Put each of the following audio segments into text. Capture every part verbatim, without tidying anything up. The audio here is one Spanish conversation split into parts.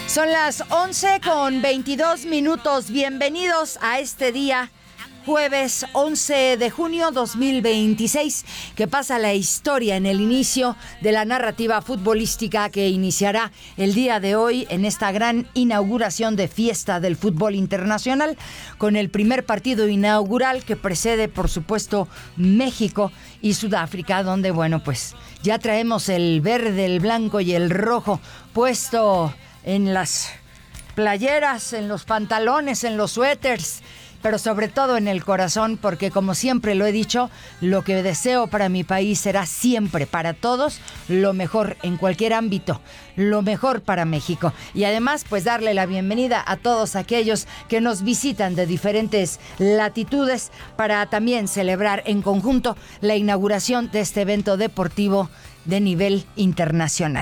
Son las once con veintidós minutos. Bienvenidos a este día, jueves once de junio dos mil veintiséis, que pasa la historia en el inicio de la narrativa futbolística que iniciará el día de hoy en esta gran inauguración de fiesta del fútbol internacional, con el primer partido inaugural que precede, por supuesto, México y Sudáfrica, donde, bueno, pues ya traemos el verde, el blanco y el rojo puesto en las playeras, en los pantalones, en los suéteres, pero sobre todo en el corazón, porque como siempre lo he dicho, lo que deseo para mi país será siempre para todos lo mejor en cualquier ámbito, lo mejor para México. Y además, pues darle la bienvenida a todos aquellos que nos visitan de diferentes latitudes para también celebrar en conjunto la inauguración de este evento deportivo de nivel internacional.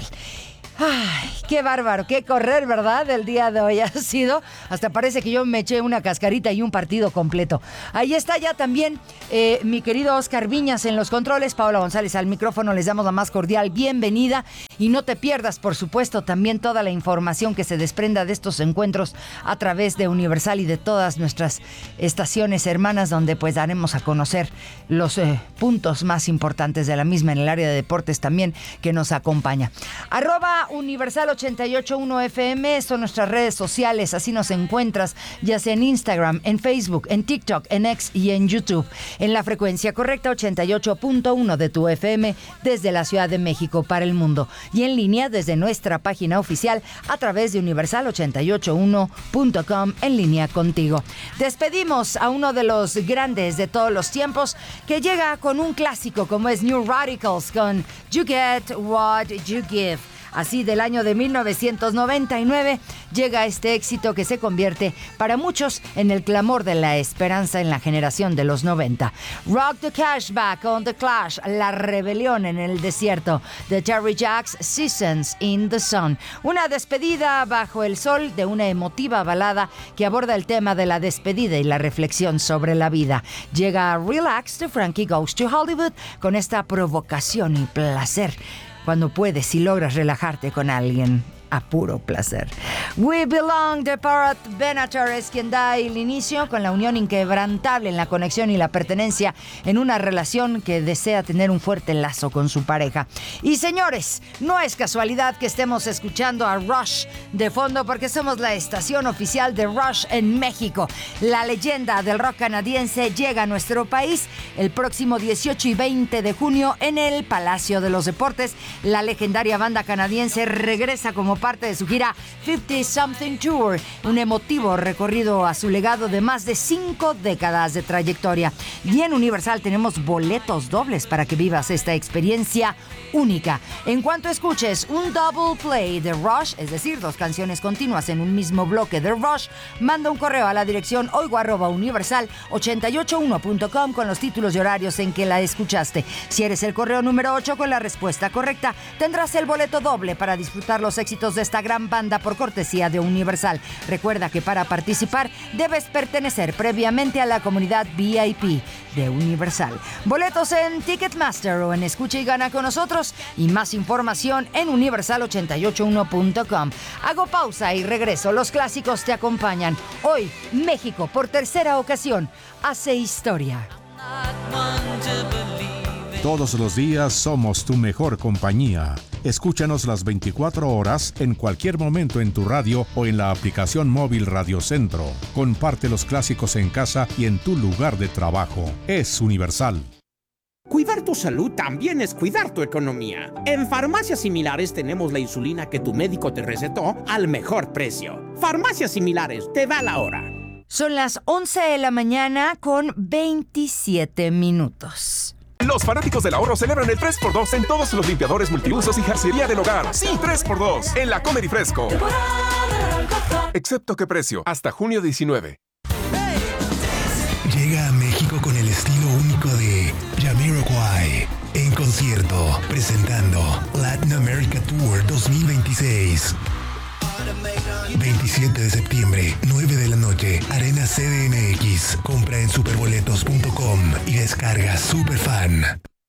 Ay, qué bárbaro, qué correr, ¿verdad? El día de hoy ha sido, hasta parece que yo me eché una cascarita y un partido completo. Ahí está ya también eh, mi querido Oscar Viñas en los controles, Paola González al micrófono, les damos la más cordial bienvenida y no te pierdas, por supuesto, también toda la información que se desprenda de estos encuentros a través de Universal y de todas nuestras estaciones hermanas, donde pues daremos a conocer los eh, puntos más importantes de la misma en el área de deportes también que nos acompaña. Arroba Universal ochenta y ocho punto uno F M son nuestras redes sociales, así nos encuentras, ya sea en Instagram, en Facebook, en TikTok, en X y en YouTube. En la frecuencia correcta ochenta y ocho punto uno de tu F M desde la Ciudad de México para el mundo. Y en línea desde nuestra página oficial a través de universal ochenta y ocho uno punto com, en línea contigo. Despedimos a uno de los grandes de todos los tiempos que llega con un clásico como es New Radicals con You Get What You Give. Así, del año de mil novecientos noventa y nueve llega este éxito que se convierte para muchos en el clamor de la esperanza en la generación de los noventa. Rock the Cashback on the Clash, la rebelión en el desierto, de Terry Jacks, Seasons in the Sun. Una despedida bajo el sol de una emotiva balada que aborda el tema de la despedida y la reflexión sobre la vida. Llega Relax de Frankie Goes to Hollywood con esta provocación y placer cuando puedes y logras relajarte con alguien a puro placer. We Belong de Parrot Benatar es quien da el inicio con la unión inquebrantable en la conexión y la pertenencia en una relación que desea tener un fuerte lazo con su pareja. Y señores, no es casualidad que estemos escuchando a Rush de fondo, porque somos la estación oficial de Rush en México. La leyenda del rock canadiense llega a nuestro país el próximo dieciocho y veinte de junio en el Palacio de los Deportes. La legendaria banda canadiense regresa como parte de su gira cincuenta Something Tour, un emotivo recorrido a su legado de más de cinco décadas de trayectoria. Y en Universal tenemos boletos dobles para que vivas esta experiencia única. En cuanto escuches un double play de Rush, es decir, dos canciones continuas en un mismo bloque de Rush, manda un correo a la dirección oigo arroba universal ochenta y ocho uno punto com con los títulos y horarios en que la escuchaste. Si eres el correo número ocho con la respuesta correcta, tendrás el boleto doble para disfrutar los éxitos de esta gran banda por cortesía de Universal. Recuerda que para participar debes pertenecer previamente a la comunidad V I P de Universal. Boletos en Ticketmaster o en Escucha y Gana con nosotros, y más información en universal ochenta y ocho uno punto com. Hago pausa y regreso. Los clásicos te acompañan. Hoy, México, por tercera ocasión, hace historia. Todos los días somos tu mejor compañía. Escúchanos las veinticuatro horas en cualquier momento en tu radio o en la aplicación móvil Radio Centro. Comparte los clásicos en casa y en tu lugar de trabajo. Es Universal. Cuidar tu salud también es cuidar tu economía. En Farmacias Similares tenemos la insulina que tu médico te recetó al mejor precio. Farmacias Similares, te da la hora. Son las once de la mañana con veintisiete minutos. Los fanáticos del ahorro celebran el tres por dos en todos los limpiadores multiusos y jarcería del hogar. Sí, tres por dos en la Comer y Fresco. Excepto qué precio, hasta junio diecinueve. Llega a México con el estilo único de Jamiroquai en concierto, presentando Latin America Tour dos mil veintiséis. veintisiete de septiembre, nueve de la noche, Arena C D M X. Compra en superboletos punto com y descarga Superfan.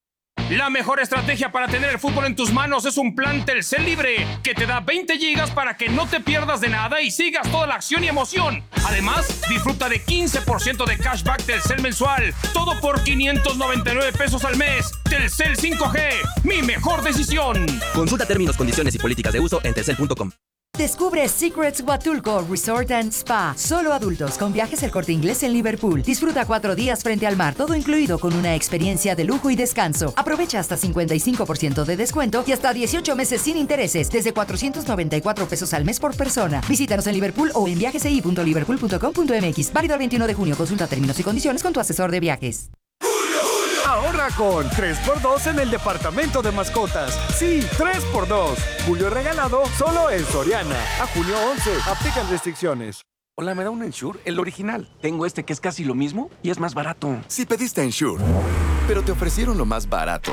La mejor estrategia para tener el fútbol en tus manos es un plan Telcel Libre que te da veinte gigas para que no te pierdas de nada y sigas toda la acción y emoción. Además, disfruta de quince por ciento de cashback Telcel mensual. Todo por quinientos noventa y nueve pesos al mes. Telcel cinco G, mi mejor decisión. Consulta términos, condiciones y políticas de uso en telcel punto com. Descubre Secrets Huatulco Resort and Spa. Solo adultos con viajes El Corte Inglés en Liverpool. Disfruta cuatro días frente al mar, todo incluido con una experiencia de lujo y descanso. Aprovecha hasta cincuenta y cinco por ciento de descuento y hasta dieciocho meses sin intereses desde cuatrocientos noventa y cuatro pesos al mes por persona. Visítanos en Liverpool o en viajesei punto liverpool punto com punto m x. Válido el veintiuno de junio. Consulta términos y condiciones con tu asesor de viajes. Ahorra con tres por dos en el departamento de mascotas. Sí, tres por dos. Julio regalado solo en Soriana. A junio once. Aplican restricciones. Hola, ¿me da un Ensure? El original. Tengo este que es casi lo mismo y es más barato. Si pediste Ensure, pero te ofrecieron lo más barato.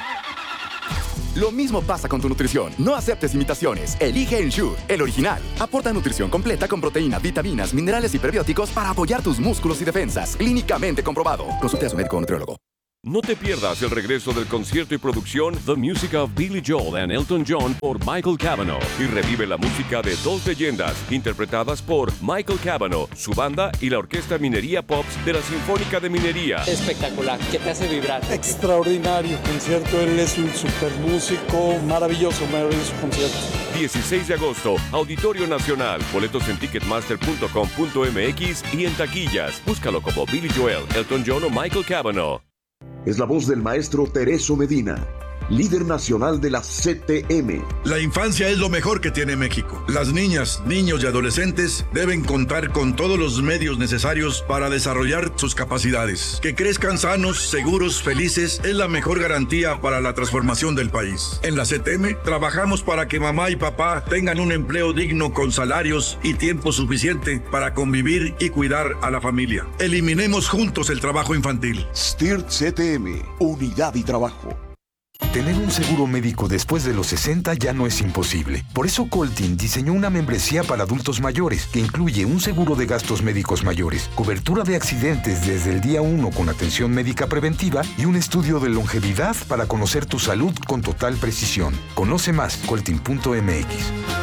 Lo mismo pasa con tu nutrición. No aceptes imitaciones. Elige Ensure, el original. Aporta nutrición completa con proteína, vitaminas, minerales y prebióticos para apoyar tus músculos y defensas. Clínicamente comprobado. Consulte a su médico o nutriólogo. No te pierdas el regreso del concierto y producción The Music of Billy Joel and Elton John por Michael Cavanaugh y revive la música de dos leyendas interpretadas por Michael Cavanaugh, su banda y la Orquesta Minería Pops de la Sinfónica de Minería. Espectacular, que te hace vibrar. Extraordinario concierto, él es un super músico, maravilloso, maravilloso concierto. dieciséis de agosto, Auditorio Nacional, boletos en ticketmaster punto com punto m x y en taquillas. Búscalo como Billy Joel, Elton John o Michael Cavanaugh. Es la voz del maestro Tereso Medina, líder nacional de la C T M. La infancia es lo mejor que tiene México. Las niñas, niños y adolescentes deben contar con todos los medios necesarios para desarrollar sus capacidades. Que crezcan sanos, seguros, felices es la mejor garantía para la transformación del país. En la C T M trabajamos para que mamá y papá tengan un empleo digno con salarios y tiempo suficiente para convivir y cuidar a la familia. Eliminemos juntos el trabajo infantil. S T I R T C T M, Unidad y Trabajo. Tener un seguro médico después de los sesenta ya no es imposible. Por eso Coltin diseñó una membresía para adultos mayores que incluye un seguro de gastos médicos mayores, cobertura de accidentes desde el día uno con atención médica preventiva y un estudio de longevidad para conocer tu salud con total precisión. Conoce más, coltin punto m x.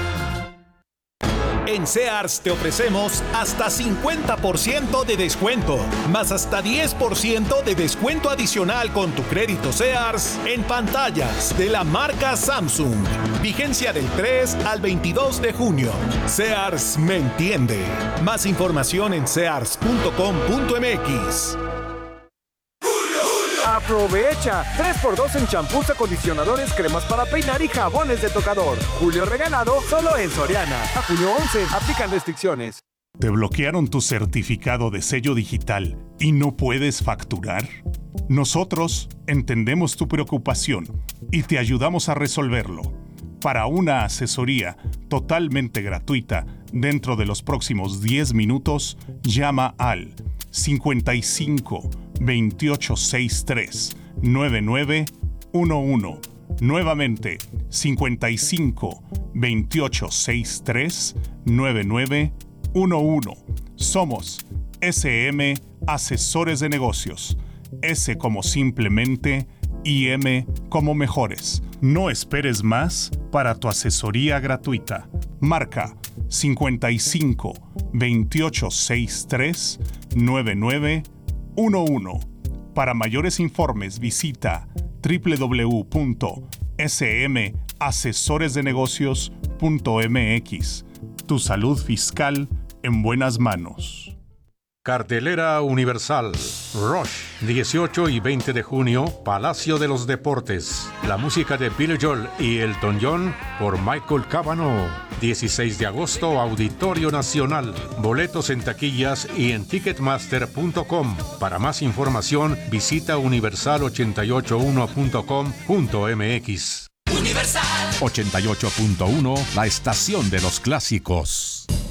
En Sears te ofrecemos hasta cincuenta por ciento de descuento, más hasta diez por ciento de descuento adicional con tu crédito Sears en pantallas de la marca Samsung. Vigencia del tres al veintidós de junio. Sears me entiende. Más información en sears punto com punto m x. ¡Aprovecha! tres por dos en champús, acondicionadores, cremas para peinar y jabones de tocador. Julio regalado solo en Soriana. A junio once. Aplican restricciones. ¿Te bloquearon tu certificado de sello digital y no puedes facturar? Nosotros entendemos tu preocupación y te ayudamos a resolverlo. Para una asesoría totalmente gratuita dentro de los próximos diez minutos, llama al cincuenta y cinco, veintiocho sesenta y tres, noventa y nueve once. Nuevamente, cincuenta y cinco, veintiocho sesenta y tres, noventa y nueve once. Somos S M Asesores de Negocios. S como simplemente y M como mejores. No esperes más para tu asesoría gratuita. Marca cincuenta y cinco, veintiocho sesenta y tres, noventa y nueve once. Para mayores informes visita doble u doble u doble u punto s m asesores de negocios punto m x. Tu salud fiscal en buenas manos. Cartelera Universal. Rush, dieciocho y veinte de junio, Palacio de los Deportes. La música de Billy Joel y Elton John por Michael Cavanaugh. dieciséis de agosto, Auditorio Nacional. Boletos en taquillas y en ticketmaster punto com. Para más información, visita universal ochenta y ocho uno punto com punto m x. Universal ochenta y ocho punto uno, la estación de los clásicos.